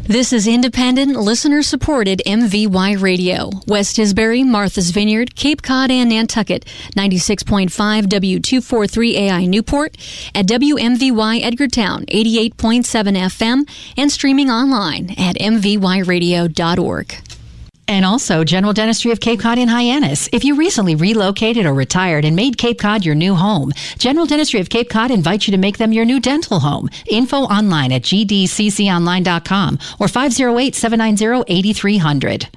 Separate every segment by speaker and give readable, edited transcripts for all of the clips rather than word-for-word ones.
Speaker 1: This is independent, listener-supported MVY Radio. West Tisbury, Martha's Vineyard, Cape Cod, and Nantucket. 96.5 W243AI Newport. At WMVY Edgartown, 88.7 FM. And streaming online at mvyradio.org.
Speaker 2: And also, General Dentistry of Cape Cod in Hyannis. If you recently relocated or retired and made Cape Cod your new home, General Dentistry of Cape Cod invites you to make them your new dental home. Info online at gdcconline.com or 508-790-8300.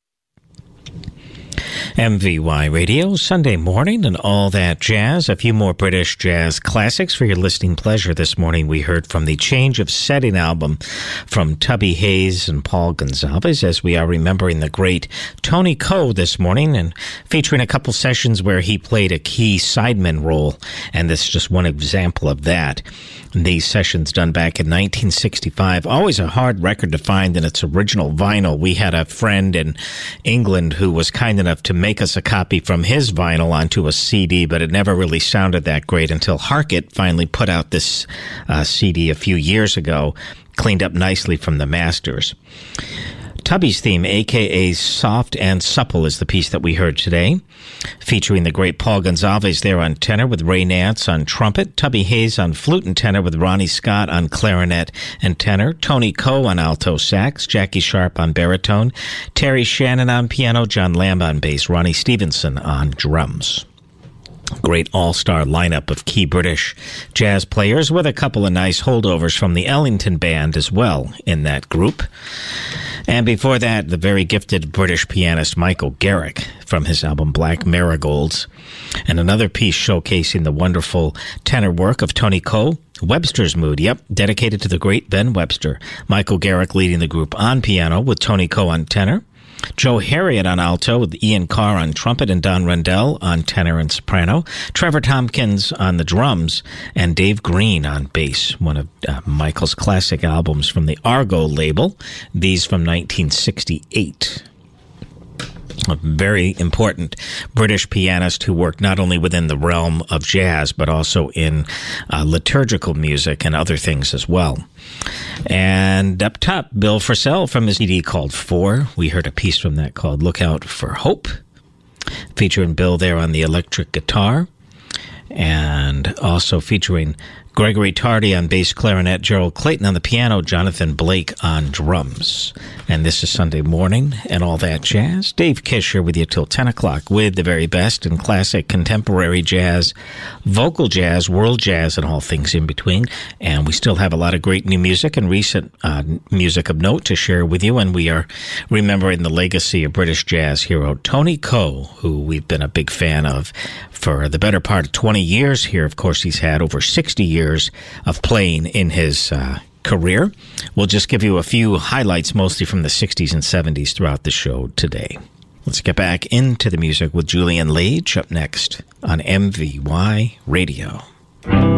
Speaker 3: MVY Radio, Sunday morning, and all that jazz. A few more British jazz classics for your listening pleasure this morning. We heard from the Change of Setting album from Tubby Hayes and Paul Gonsalves, as we are remembering the great Tony Coe this morning, and featuring a couple sessions where he played a key sideman role, and this is just one example of that. These sessions done back in 1965. Always a hard record to find in its original vinyl. We had a friend in England who was kind enough to make us a copy from his vinyl onto a CD, but it never really sounded that great until Harkett finally put out this CD a few years ago, cleaned up nicely from the masters. Tubby's theme, a.k.a. Soft and Supple, is the piece that we heard today, featuring the great Paul Gonsalves there on tenor with Ray Nance on trumpet, Tubby Hayes on flute and tenor with Ronnie Scott on clarinet and tenor, Tony Coe on alto sax, Jackie Sharp on baritone, Terry Shannon on piano, John Lamb on bass, Ronnie Stevenson on drums. Great all-star lineup of key British jazz players with a couple of nice holdovers from the Ellington Band as well in that group. And before that, the very gifted British pianist Michael Garrick from his album Black Marigolds. And another piece showcasing the wonderful tenor work of Tony Coe, Webster's Mood, dedicated to the great Ben Webster. Michael Garrick leading the group on piano with Tony Coe on tenor, Joe Harriott on alto with Ian Carr on trumpet and Don Rendell on tenor and soprano, Trevor Tompkins on the drums, and Dave Green on bass, one of Michael's classic albums from the Argo label, these from 1968. A very important British pianist who worked not only within the realm of jazz, but also in liturgical music and other things as well. And up top, Bill Frisell from his CD called Four. We heard a piece from that called Look Out for Hope, featuring Bill there on the electric guitar, and also featuring Gregory Tardy on bass clarinet, Gerald Clayton on the piano, Jonathan Blake on drums. And this is Sunday morning and all that jazz. Dave Kish here with you till 10 o'clock with the very best in classic, contemporary jazz, vocal jazz, world jazz, and all things in between. And we still have a lot of great new music and recent music of note to share with you. And we are remembering the legacy of British jazz hero Tony Coe, who we've been a big fan of for the better part of 20 years here. Of course, he's had over 60 years of playing in his career. We'll just give you a few highlights, mostly from the 60s and 70s throughout the show today. Let's get back into the music with Julian Lage up next on MVY Radio.